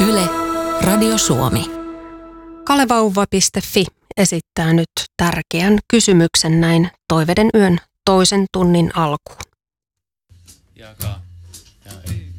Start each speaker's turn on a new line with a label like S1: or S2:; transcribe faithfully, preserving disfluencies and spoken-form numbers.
S1: Yle, Radio Suomi.
S2: Kalevauva piste fi esittää nyt tärkeän kysymyksen näin Toiveiden yön toisen tunnin alkuun.
S3: Jakaa. Ja ei.